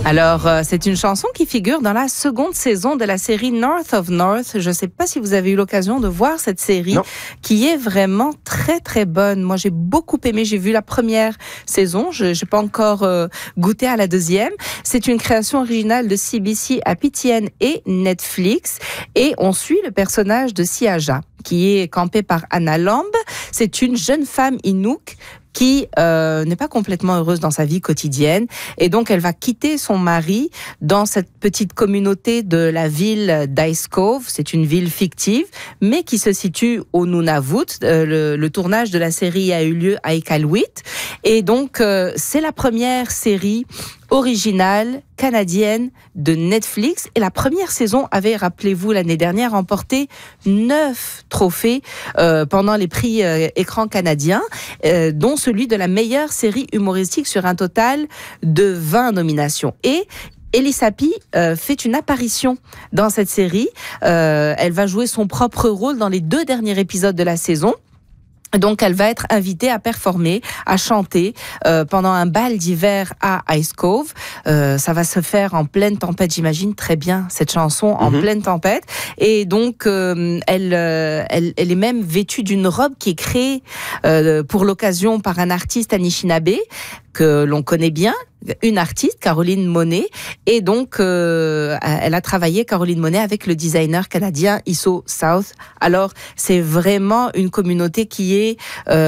Alors, c'est une chanson qui figure dans la seconde saison de la série North of North. Je ne sais pas si vous avez eu l'occasion de voir cette série, Non. qui est vraiment très très bonne. Moi, j'ai beaucoup aimé. J'ai vu la première saison. Je n'ai pas encore goûté à la deuxième. C'est une création originale de CBC, APTN et Netflix. Et on suit le personnage de Siaja, qui est campé par Anna Lamb. C'est une jeune femme Inuk qui n'est pas complètement heureuse dans sa vie quotidienne. Et donc, elle va quitter son mari dans cette petite communauté de la ville d'Ice Cove. C'est une ville fictive, mais qui se situe au Nunavut. Le tournage de la série a eu lieu à Iqaluit. Et donc, c'est la première série originale canadienne de Netflix. Et la première saison avait, rappelez-vous, l'année dernière, remporté 9 trophées pendant les prix écran canadiens, dont celui de la meilleure série humoristique sur un total de 20 nominations. Et Elisapi fait une apparition dans cette série. Elle va jouer son propre rôle dans les 2 derniers épisodes de la saison. Donc, elle va être invitée à performer, à chanter pendant un bal d'hiver à Ice Cove. Ça va se faire en pleine tempête, j'imagine très bien cette chanson en pleine tempête. Et donc, elle est même vêtue d'une robe qui est créée pour l'occasion par un artiste Anishinaabe que l'on connaît bien, une artiste, Caroline Monet. Et donc, elle a travaillé, Caroline Monet, avec le designer canadien Isso South. Alors, c'est vraiment une communauté qui est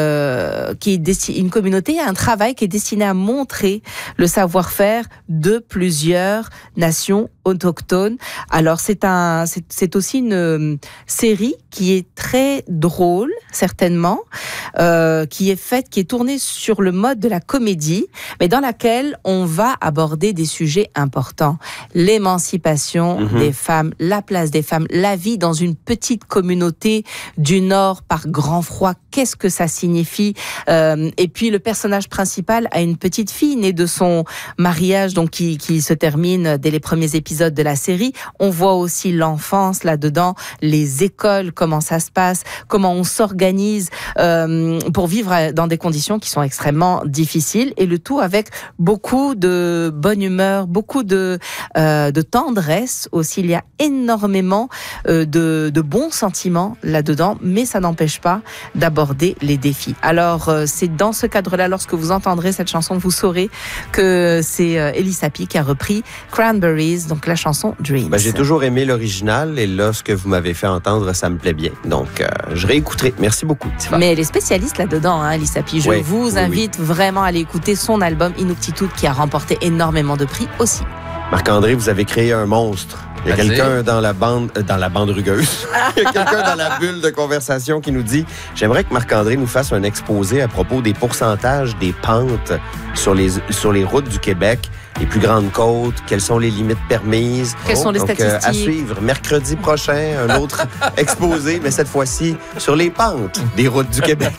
une communauté, un travail qui est destiné à montrer le savoir-faire de plusieurs nations autochtones. Alors, c'est aussi une série qui est très drôle, certainement, qui est tournée sur le mode de la comédie, mais dans laquelle on va aborder des sujets importants. L'émancipation des femmes, la place des femmes, la vie dans une petite communauté du Nord par grand froid. Qu'est-ce que ça signifie? Et puis, le personnage principal a une petite fille née de son mariage, donc qui se termine dès les premiers épisodes de la série. On voit aussi l'enfance là-dedans, les écoles, comment ça se passe, comment on s'organise pour vivre dans des conditions qui sont extrêmement difficiles, et le tout avec beaucoup de bonne humeur, beaucoup de tendresse aussi. Il y a énormément de bons sentiments là-dedans, mais ça n'empêche pas d'aborder les défis. Alors, c'est dans ce cadre-là, lorsque vous entendrez cette chanson, vous saurez que c'est Elisapi qui a repris Cranberries, donc la chanson Dreams. J'ai toujours aimé l'original, et là, ce que vous m'avez fait entendre, ça me plaît bien. Donc, je réécouterai. Merci beaucoup, Tifa. Mais elle est spécialiste là-dedans, Elisapi. Je vous invite vraiment à aller écouter son album Inuktitut, qui a remporté énormément de prix aussi. Marc-André, vous avez créé un monstre. Il y a quelqu'un dans la bande rugueuse. Il y a quelqu'un dans la bulle de conversation qui nous dit « J'aimerais que Marc-André nous fasse un exposé à propos des pourcentages des pentes sur les routes du Québec, les plus grandes côtes, quelles sont les limites permises. » Quelles sont les statistiques? À suivre, mercredi prochain, un autre exposé, mais cette fois-ci sur les pentes des routes du Québec.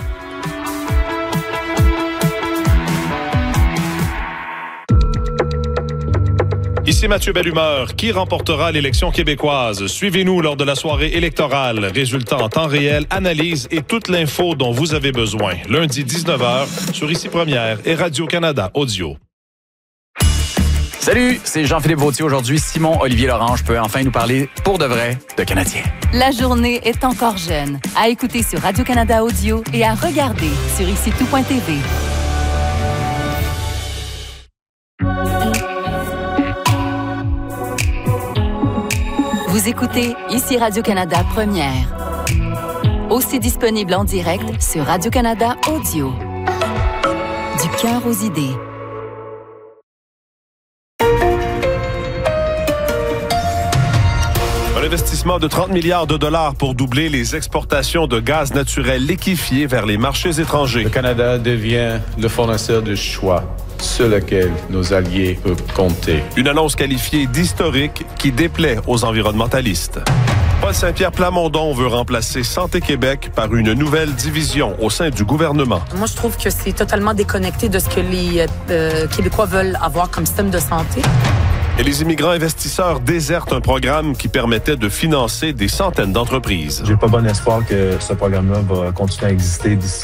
Ici Mathieu Bellumeur. Qui remportera l'élection québécoise? Suivez-nous lors de la soirée électorale. Résultats en temps réel, analyse et toute l'info dont vous avez besoin. Lundi 19h sur Ici Première et Radio-Canada Audio. Salut, c'est Jean-Philippe Vautier. Aujourd'hui, Simon-Olivier Lorange peut enfin nous parler pour de vrai de Canadiens. La journée est encore jeune. À écouter sur Radio-Canada Audio et à regarder sur IciTout.tv. Vous écoutez Ici Radio-Canada Première. Aussi disponible en direct sur Radio-Canada Audio. Du cœur aux idées. Un investissement de 30 milliards de dollars pour doubler les exportations de gaz naturel liquéfié vers les marchés étrangers. Le Canada devient le fournisseur de choix sur lequel nos alliés peuvent compter. Une annonce qualifiée d'historique qui déplaît aux environnementalistes. Paul Saint-Pierre Plamondon veut remplacer Santé Québec par une nouvelle division au sein du gouvernement. Moi, je trouve que c'est totalement déconnecté de ce que les Québécois veulent avoir comme système de santé. Et les immigrants investisseurs désertent un programme qui permettait de financer des centaines d'entreprises. J'ai pas bon espoir que ce programme-là va continuer à exister d'ici